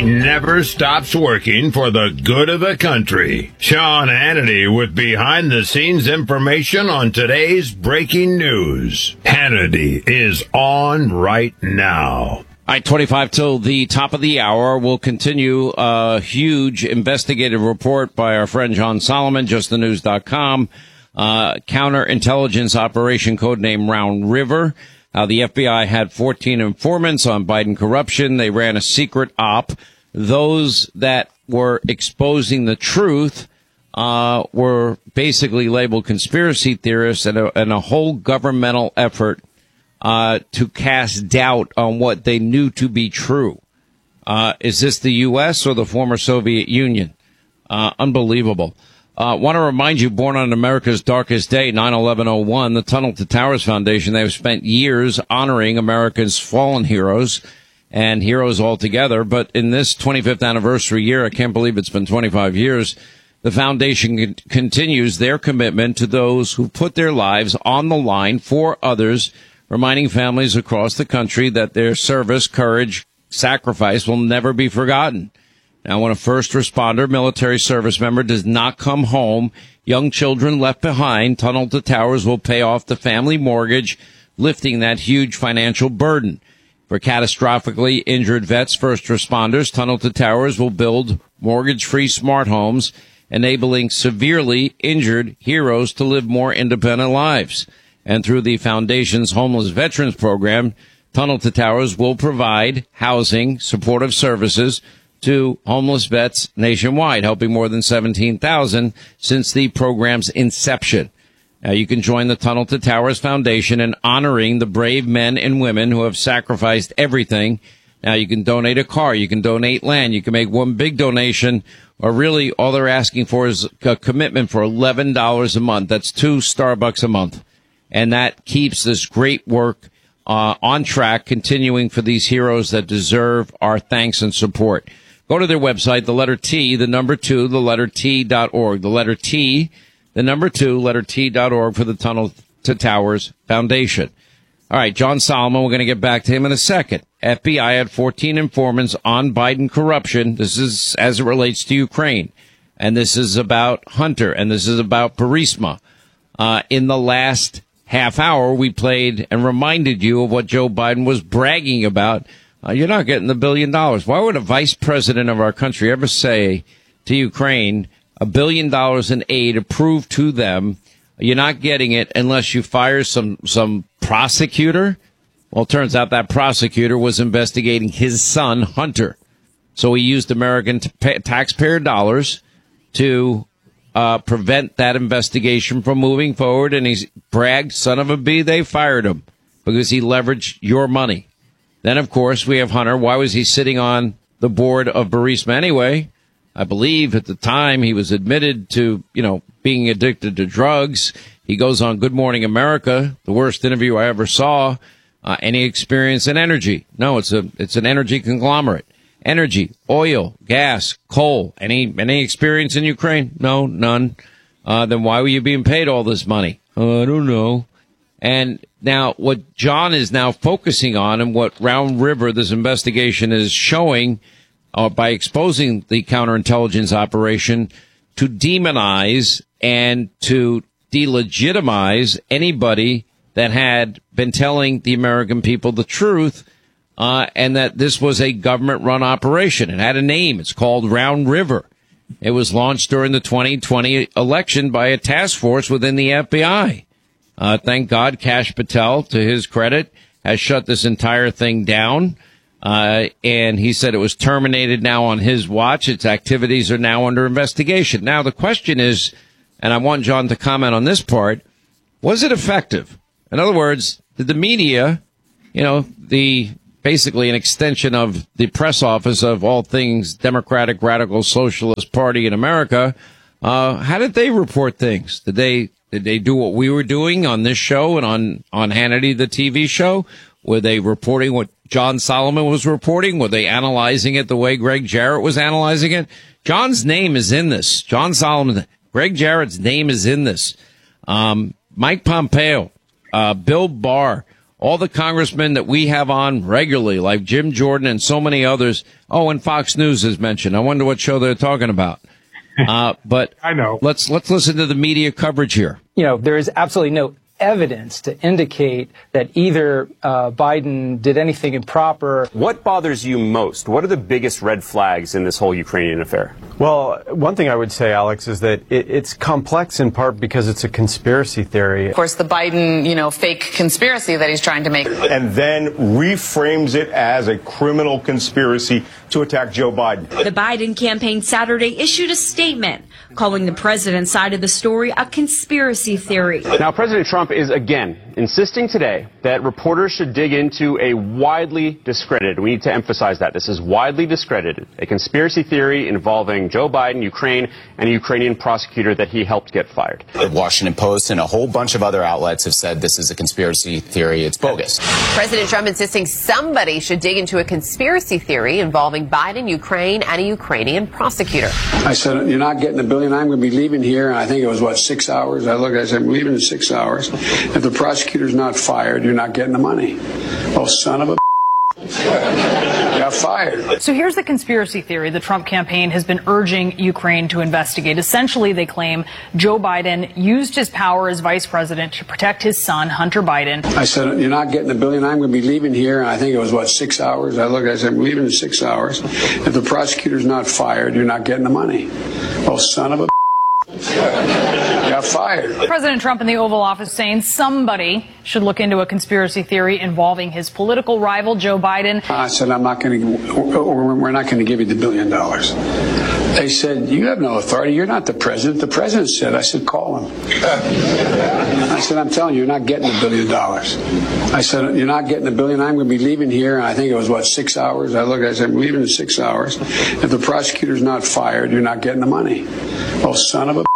never stops working for the good of the country. Sean Hannity with behind-the-scenes information on today's breaking news. Hannity is on right now. All right, 25 till the top of the hour. We'll continue a huge investigative report by our friend John Solomon, justthenews.com. Counterintelligence operation codename Round River. The FBI had 14 informants on Biden corruption. They ran a secret op. Those that were exposing the truth were basically labeled conspiracy theorists and a whole governmental effort to cast doubt on what they knew to be true. Is this the U.S. or the former Soviet Union? Unbelievable. Want to remind you, born on America's darkest day, 9/11/01, the Tunnel to Towers Foundation, they've spent years honoring America's fallen heroes and heroes altogether. But in this 25th anniversary year, I can't believe it's been 25 years, the foundation continues their commitment to those who put their lives on the line for others, reminding families across the country that their service, courage, sacrifice will never be forgotten. Now, when a first responder, military service member does not come home, young children left behind, Tunnel to Towers will pay off the family mortgage, lifting that huge financial burden. For catastrophically injured vets, first responders, Tunnel to Towers will build mortgage-free smart homes, enabling severely injured heroes to live more independent lives. And through the foundation's Homeless Veterans Program, Tunnel to Towers will provide housing, supportive services to homeless vets nationwide, helping more than 17,000 since the program's inception. Now, you can join the Tunnel to Towers Foundation in honoring the brave men and women who have sacrificed everything. Now, you can donate a car, you can donate land, you can make one big donation, or really all they're asking for is a commitment for $11 a month. That's $2 Starbucks a month. And that keeps this great work on track, continuing for these heroes that deserve our thanks and support. Go to their website, the letter T, the number 2, the letter T.org. The letter T, the number 2, letter T.org for the Tunnel to Towers Foundation. All right, John Solomon, we're going to get back to him in a second. FBI had 14 informants on Biden corruption. This is as it relates to Ukraine. And this is about Hunter, and this is about Burisma. In the last half hour, we played and reminded you of what Joe Biden was bragging about. You're not getting the $1 billion. Why would a vice president of our country ever say to Ukraine, $1 billion in aid approved to them? You're not getting it unless you fire some prosecutor. Well, it turns out that prosecutor was investigating his son, Hunter. So he used American taxpayer dollars to prevent that investigation from moving forward. And he's bragged, son of a bee, they fired him because he leveraged your money. Then, of course, we have Hunter. Why was he sitting on the board of Burisma anyway? I believe at the time he was admitted to, being addicted to drugs. He goes on Good Morning America, the worst interview I ever saw. Any experience in energy? No, it's an energy conglomerate. Energy, oil, gas, coal. Any experience in Ukraine? No, none. Then why were you being paid all this money? I don't know. And now what John is now focusing on and what Round River, this investigation is showing by exposing the counterintelligence operation to demonize and to delegitimize anybody that had been telling the American people the truth, and that this was a government-run operation. It had a name. It's called Round River. It was launched during the 2020 election by a task force within the FBI. Thank God Kash Patel, to his credit, has shut this entire thing down. And he said it was terminated now on his watch. Its activities are now under investigation. Now, the question is, and I want John to comment on this part, was it effective? In other words, did the media, basically an extension of the press office of all things Democratic Radical Socialist Party in America, how did they report things? Did they do what we were doing on this show and on Hannity, the TV show? Were they reporting what John Solomon was reporting? Were they analyzing it the way Greg Jarrett was analyzing it? John's name is in this. John Solomon, Greg Jarrett's name is in this. Mike Pompeo, Bill Barr, all the congressmen that we have on regularly, like Jim Jordan and so many others. Oh, and Fox News is mentioned. I wonder what show they're talking about. But I know. Let's listen to the media coverage here. There is absolutely no evidence to indicate that either Biden did anything improper. What bothers you most? What are the biggest red flags in this whole Ukrainian affair? Well, one thing I would say, Alex, is that it's complex in part because it's a conspiracy theory. Of course, the Biden, fake conspiracy that he's trying to make. And then reframes it as a criminal conspiracy to attack Joe Biden. The Biden campaign Saturday issued a statement calling the president's side of the story a conspiracy theory. Now, President Trump is again insisting today that reporters should dig into a widely discredited, we need to emphasize that, this is widely discredited, a conspiracy theory involving Joe Biden, Ukraine, and a Ukrainian prosecutor that he helped get fired. The Washington Post and a whole bunch of other outlets have said this is a conspiracy theory. It's bogus. President Trump insisting somebody should dig into a conspiracy theory involving Biden, Ukraine, and a Ukrainian prosecutor. I said, you're not getting the $1 billion. I'm going to be leaving here. And I think it was, 6 hours? I said, I'm leaving in 6 hours. If the prosecutor's not fired, you're not getting the money. Oh, son of a got fired. So here's the conspiracy theory the Trump campaign has been urging Ukraine to investigate. Essentially, they claim Joe Biden used his power as vice president to protect his son, Hunter Biden. I said, you're not getting the $1 billion. I'm going to be leaving here. And I think it was, 6 hours? I said, I'm leaving in 6 hours. If the prosecutor's not fired, you're not getting the money. Oh, son of a got fired. President Trump in the Oval Office saying somebody should look into a conspiracy theory involving his political rival, Joe Biden. I said, we're not going to give you the $1 billion. They said, you have no authority. You're not the president. The president said, I said, call him. I said, I'm telling you, you're not getting the $1 billion. I said, you're not getting the $1 billion. I'm going to be leaving here. And I think it was, 6 hours? I said, I'm leaving in 6 hours. If the prosecutor's not fired, you're not getting the money. Oh, son of a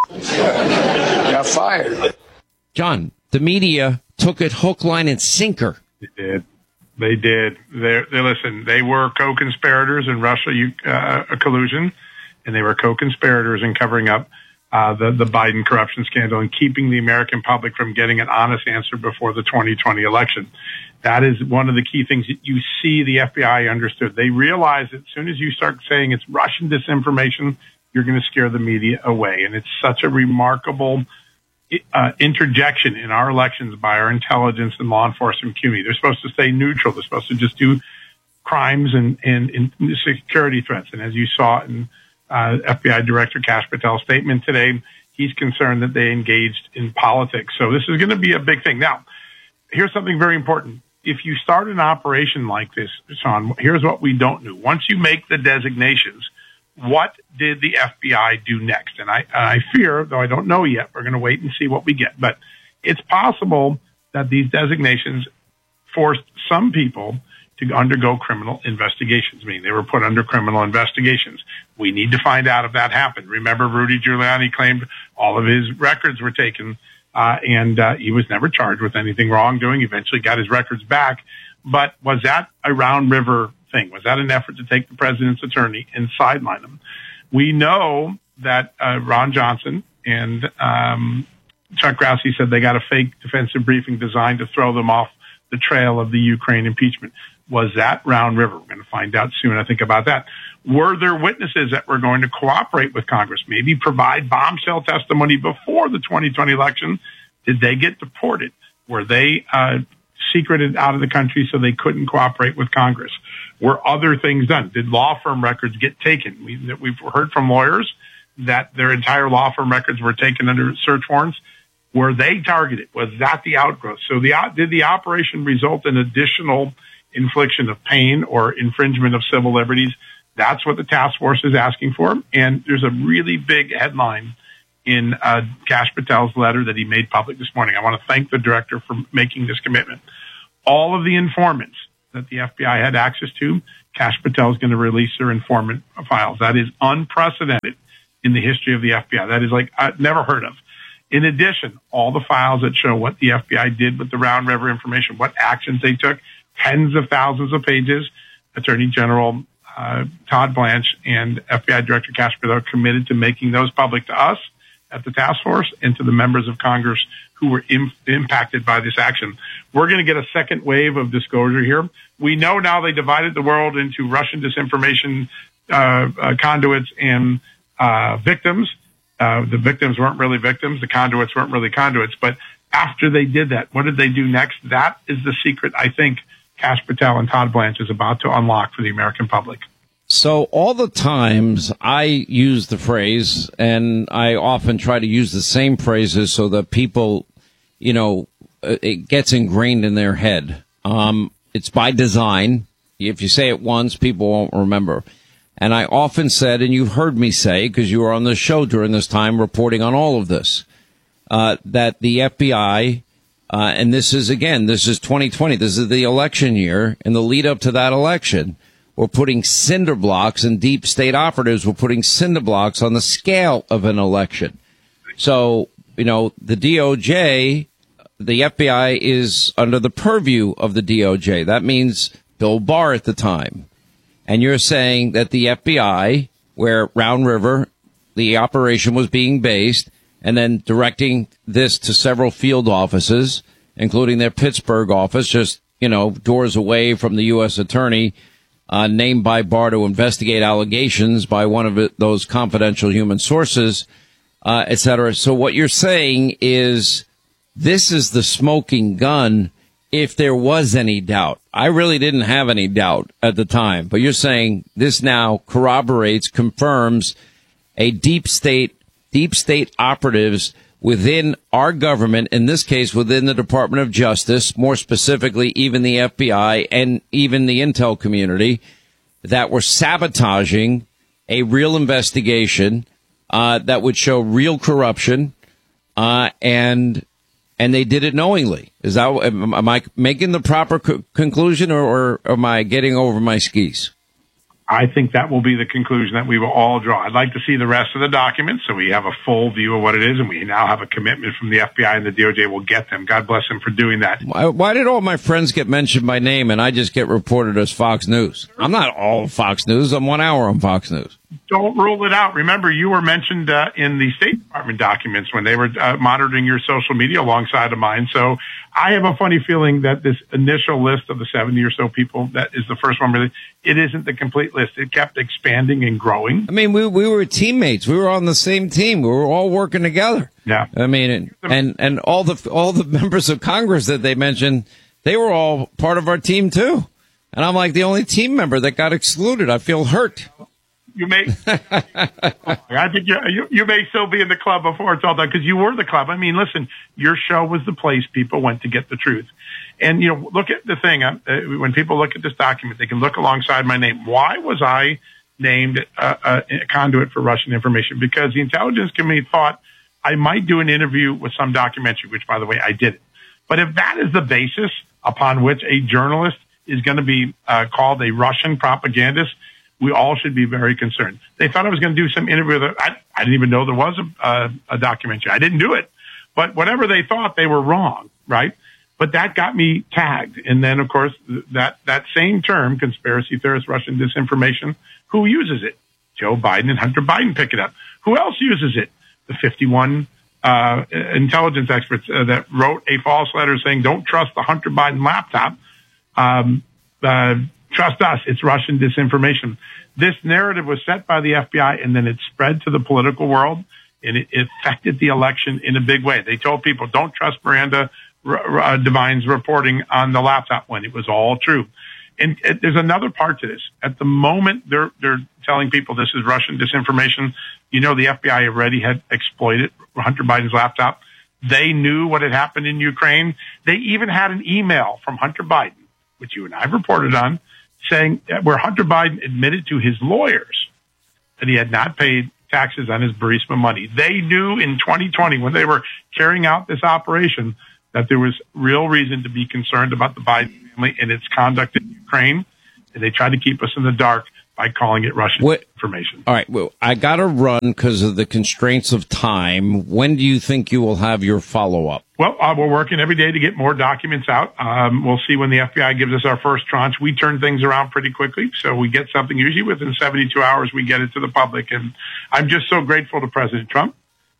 got fired. John, the media took it hook, line, and sinker. They did. Listen, they were co-conspirators in Russia collusion, and they were co-conspirators in covering up the Biden corruption scandal and keeping the American public from getting an honest answer before the 2020 election. That is one of the key things that you see the FBI understood. They realized that as soon as you start saying it's Russian disinformation, you're going to scare the media away. And it's such a remarkable interjection in our elections by our intelligence and law enforcement community. They're supposed to stay neutral. They're supposed to just do crimes and security threats. And as you saw in FBI Director Kash Patel's statement today, he's concerned that they engaged in politics. So this is going to be a big thing. Now, here's something very important. If you start an operation like this, Sean, here's what we don't know. Once you make the designations, what did the FBI do next? And I fear, though I don't know yet, we're going to wait and see what we get. But it's possible that these designations forced some people to undergo criminal investigations, meaning they were put under criminal investigations. We need to find out if that happened. Remember, Rudy Giuliani claimed all of his records were taken, and he was never charged with anything wrongdoing. Eventually got his records back. But was that a Round River thing? Was that an effort to take the president's attorney and sideline him? We know that Ron Johnson and Chuck Grassley said they got a fake defensive briefing designed to throw them off the trail of the Ukraine impeachment. Was that Round River? We're going to find out soon, I think, about that. Were there witnesses that were going to cooperate with Congress, maybe provide bombshell testimony before the 2020 election? Did they get deported? Were they secreted out of the country so they couldn't cooperate with Congress? Were other things done? Did law firm records get taken? We've heard from lawyers that their entire law firm records were taken under search warrants. Were they targeted? Was that the outgrowth? So did the operation result in additional infliction of pain or infringement of civil liberties? That's what the task force is asking for. And there's a really big headline in Kash Patel's letter that he made public this morning. I want to thank the director for making this commitment. All of the informants that the FBI had access to, Kash Patel is going to release their informant files. That is unprecedented in the history of the FBI. That is never heard of. In addition, all the files that show what the FBI did with the Round River information, what actions they took, tens of thousands of pages. Attorney General Todd Blanche and FBI Director Kash Patel are committed to making those public to us at the task force and to the members of Congress who were impacted by this action. We're going to get a second wave of disclosure here. We know now they divided the world into Russian disinformation conduits and victims. The victims weren't really victims. The conduits weren't really conduits. But after they did that, what did they do next? That is the secret, I think, Kash Patel and Todd Blanche is about to unlock for the American public. So all the times I use the phrase, and I often try to use the same phrases so that people, it gets ingrained in their head. It's by design. If you say it once, people won't remember. And I often said, and you've heard me say, because you were on the show during this time reporting on all of this, that the FBI, and this is 2020, this is the election year, and the lead up to that election, we're putting cinder blocks, and deep state operatives were putting cinder blocks on the scale of an election. So, the DOJ, the FBI is under the purview of the DOJ. That means Bill Barr at the time. And you're saying that the FBI, where Round River, the operation was being based, and then directing this to several field offices, including their Pittsburgh office, just, doors away from the U.S. attorney, named by Barr to investigate allegations by one of those confidential human sources, et cetera. So what you're saying is this is the smoking gun if there was any doubt. I really didn't have any doubt at the time, but you're saying this now corroborates, confirms a deep state operatives within our government, in this case within the Department of Justice, more specifically even the FBI and even the intel community, that were sabotaging a real investigation that would show real corruption, and they did it knowingly. Am I making the proper conclusion, or am I getting over my skis? I think that will be the conclusion that we will all draw. I'd like to see the rest of the documents so we have a full view of what it is, and we now have a commitment from the FBI and the DOJ will get them. God bless them for doing that. Why did all my friends get mentioned by name and I just get reported as Fox News? I'm not all Fox News. I'm 1 hour on Fox News. Don't rule it out. Remember, you were mentioned in the State Department documents when they were monitoring your social media alongside of mine. So I have a funny feeling that this initial list of the 70 or so people, that is the first one, really, it isn't the complete list. It kept expanding and growing. I mean, we were teammates. We were on the same team. We were all working together. Yeah. I mean, and all the members of Congress that they mentioned, they were all part of our team too. And I'm like the only team member that got excluded. I feel hurt. You may, I think you may still be in the club before it's all done, because you were the club. I mean, listen, your show was the place people went to get the truth. And, look at the thing. When people look at this document, they can look alongside my name. Why was I named a conduit for Russian information? Because the intelligence committee thought I might do an interview with some documentary, which, by the way, I didn't. But if that is the basis upon which a journalist is going to be called a Russian propagandist, we all should be very concerned. They thought I was going to do some interview. I didn't even know there was a documentary. I didn't do it. But whatever they thought, they were wrong, right? But that got me tagged. And then, of course, that same term, conspiracy theorist, Russian disinformation, who uses it? Joe Biden and Hunter Biden pick it up. Who else uses it? The 51 intelligence experts that wrote a false letter saying, don't trust the Hunter Biden laptop. Trust us, it's Russian disinformation. This narrative was set by the FBI, and then it spread to the political world, and it affected the election in a big way. They told people, don't trust Miranda Devine's reporting on the laptop, when it was all true. And there's another part to this. At the moment they're telling people this is Russian disinformation, the FBI already had exploited Hunter Biden's laptop. They knew what had happened in Ukraine. They even had an email from Hunter Biden, which you and I reported on, saying where Hunter Biden admitted to his lawyers that he had not paid taxes on his Burisma money. They knew in 2020, when they were carrying out this operation, that there was real reason to be concerned about the Biden family and its conduct in Ukraine. And they tried to keep us in the dark by calling it Russian information. All right. Well, I got to run because of the constraints of time. When do you think you will have your follow-up? Well, we're working every day to get more documents out. We'll see when the FBI gives us our first tranche. We turn things around pretty quickly, so we get something usually within 72 hours. We get it to the public, and I'm just so grateful to President Trump,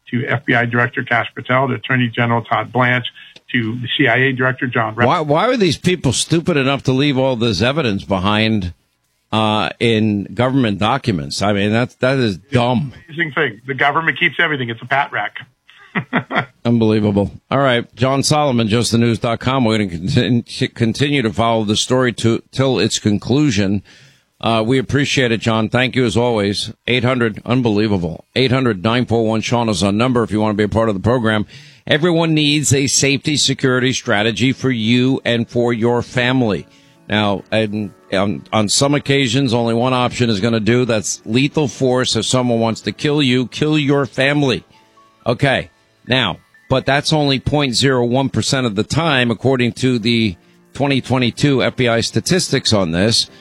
to FBI Director Kash Patel, to Attorney General Todd Blanche, to the CIA Director John Brennan. Why are these people stupid enough to leave all this evidence behind in government documents? I mean, that is dumb. Amazing thing. The government keeps everything. It's a pat rack. Unbelievable. All right. John Solomon, justthenews.com. We're going to continue to follow the story till its conclusion. We appreciate it, John. Thank you as always. 800, unbelievable. 800-941-SEAN is our number if you want to be a part of the program. Everyone needs a safety security strategy for you and for your family. Now, on some occasions, only one option is going to do. That's lethal force. If someone wants to kill you, kill your family. Okay. Now, but that's only 0.01% of the time, according to the 2022 FBI statistics on this.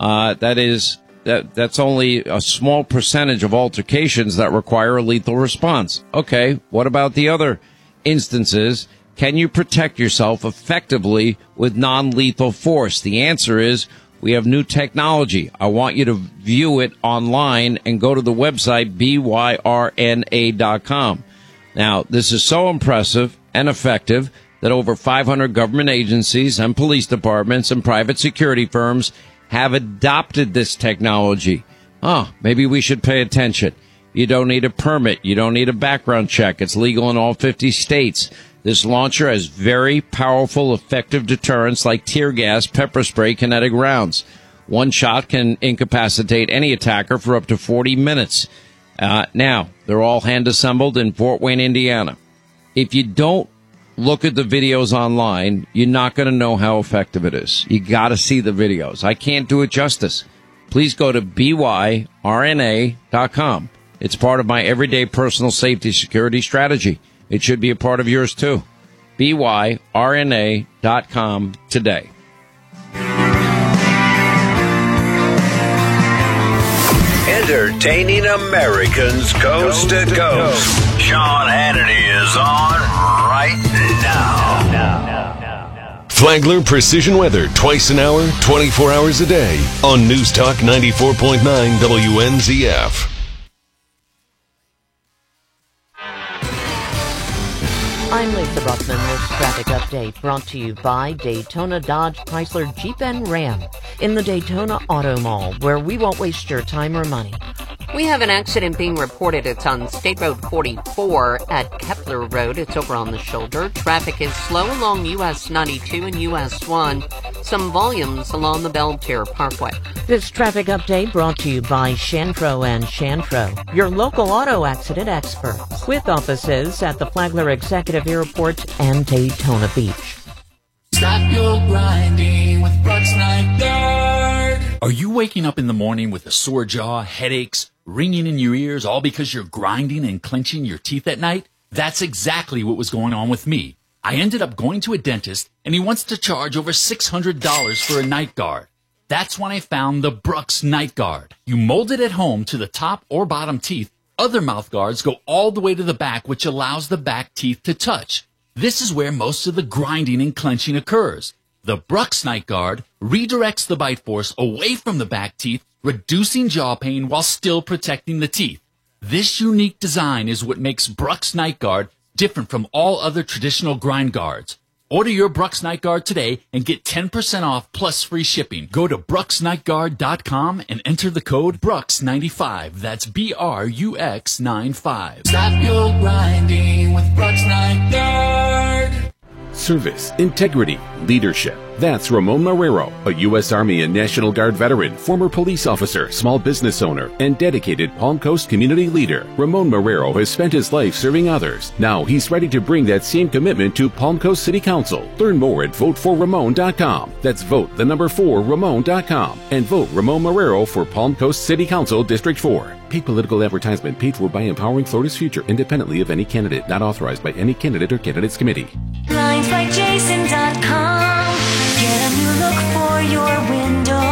That's only a small percentage of altercations that require a lethal response. Okay, what about the other instances? Can you protect yourself effectively with non-lethal force? The answer is we have new technology. I want you to view it online and go to the website byrna.com. Now, this is so impressive and effective that over 500 government agencies and police departments and private security firms have adopted this technology. Maybe we should pay attention. You don't need a permit. You don't need a background check. It's legal in all 50 states. This launcher has very powerful, effective deterrents like tear gas, pepper spray, kinetic rounds. One shot can incapacitate any attacker for up to 40 minutes. Now, they're all hand-assembled in Fort Wayne, Indiana. If you don't look at the videos online, you're not going to know how effective it is. You got to see the videos. I can't do it justice. Please go to byrna.com. It's part of my everyday personal safety security strategy. It should be a part of yours, too. byrna.com today. Entertaining Americans coast to coast. Sean Hannity is on right now. Flagler Precision Weather, twice an hour, 24 hours a day on News Talk 94.9 WNZF. I'm Lisa Buckman. This traffic update brought to you by Daytona Dodge Chrysler Jeep and Ram in the Daytona Auto Mall, where we won't waste your time or money. We have an accident being reported. It's on State Road 44 at Kepler Road. It's over on the shoulder. Traffic is slow along US 92 and US 1. Some volumes along the Belterre Parkway. This traffic update brought to you by Shantro and Shantro, your local auto accident experts, with offices at the Flagler Executive Airport and Daytona Beach. Stop your grinding with Brooks Night Guard. Are you waking up in the morning with a sore jaw, headaches, ringing in your ears, all because you're grinding and clenching your teeth at night? That's exactly what was going on with me. I ended up going to a dentist, and he wants to charge over $600 for a night guard. That's when I found the Brooks Night Guard. You mold it at home to the top or bottom teeth. Other mouth guards go all the way to the back, which allows the back teeth to touch. This is where most of the grinding and clenching occurs. The Brooks Night Guard redirects the bite force away from the back teeth, reducing jaw pain while still protecting the teeth. This unique design is what makes Brooks Night Guard different from all other traditional grind guards. Order your Brooks Night Guard today and get 10% off plus free shipping. Go to BrooksNightGuard.com and enter the code BRUX95. That's BRUX95. Stop your grinding with Brooks Night Guard. Service, integrity, leadership. That's Ramon Marrero, a U.S. Army and National Guard veteran, former police officer, small business owner, and dedicated Palm Coast community leader. Ramon Marrero has spent his life serving others. Now he's ready to bring that same commitment to Palm Coast City Council. Learn more at voteforramon.com. That's vote4Ramon.com. And vote Ramon Marrero for Palm Coast City Council District 4. Paid political advertisement paid for by Empowering Florida's Future, independently of any candidate, not authorized by any candidate or candidates committee. BlindsByJason.com. Get a new look for your window. So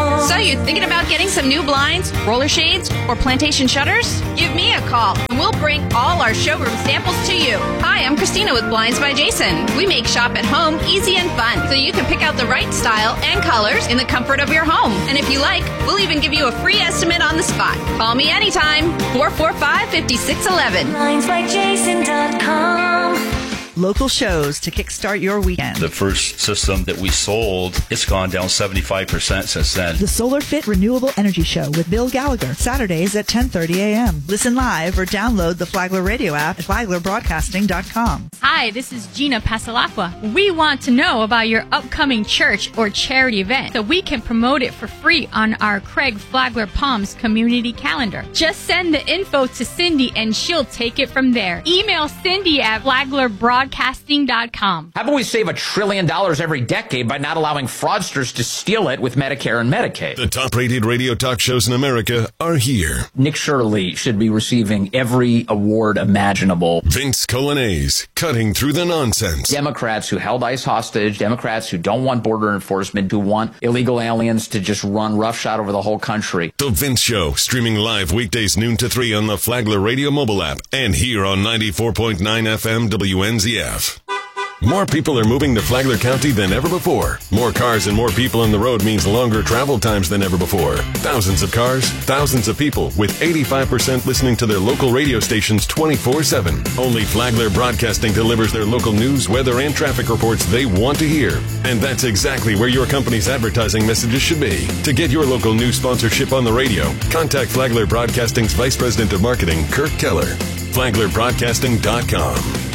you thinking about getting some new blinds, roller shades, or plantation shutters? Give me a call, and we'll bring all our showroom samples to you. Hi, I'm Christina with Blinds by Jason. We make shop at home easy and fun, so you can pick out the right style and colors in the comfort of your home. And if you like, we'll even give you a free estimate on the spot. Call me anytime, 445-5611. BlindsByJason.com. Local shows to kickstart your weekend. The first system that we sold, it's gone down 75% since then. The Solar Fit Renewable Energy Show with Bill Gallagher, Saturdays at 10:30 a.m. Listen live or download the Flagler Radio app at FlaglerBroadcasting.com. Hi, this is Gina Pasalacqua. We want to know about your upcoming church or charity event so we can promote it for free on our Craig Flagler Palms community calendar. Just send the info to Cindy and she'll take it from there. Email Cindy at FlaglerBroadcasting.com. How about we save $1 trillion every decade by not allowing fraudsters to steal it with Medicare and Medicaid? The top-rated radio talk shows in America are here. Nick Shirley should be receiving every award imaginable. Vince Colanese, cutting through the nonsense. Democrats who held ICE hostage, Democrats who don't want border enforcement, who want illegal aliens to just run roughshod over the whole country. The Vince Show, streaming live weekdays noon to 3 on the Flagler Radio mobile app and here on 94.9 FM WNZF. More people are moving to Flagler County than ever before. More cars and more people on the road means longer travel times than ever before. Thousands of cars, thousands of people, with 85% listening to their local radio stations 24/7. Only Flagler Broadcasting delivers their local news, weather, and traffic reports they want to hear. And that's exactly where your company's advertising messages should be. To get your local news sponsorship on the radio, contact Flagler Broadcasting's Vice President of Marketing, Kirk Keller. FlaglerBroadcasting.com.